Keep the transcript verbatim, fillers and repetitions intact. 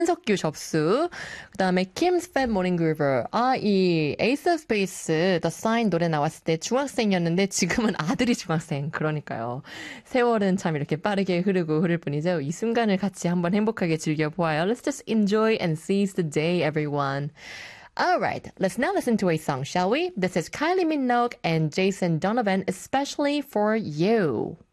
한석규 접수. 그다음에 Kim's Fat Morning Groover. 아, 이 Ace of Base, The Sign 노래 나왔을 때 중학생이었는데 지금은 아들이 중학생. 그러니까요. 세월은 참 이렇게 빠르게 흐르고 흐를 뿐이죠. 이 순간을 같이 한번 행복하게 즐겨보아요. Let's just enjoy and seize the day, everyone. Alright, let's now listen to a song, shall we? This is Kylie Minogue and Jason Donovan, Especially for You.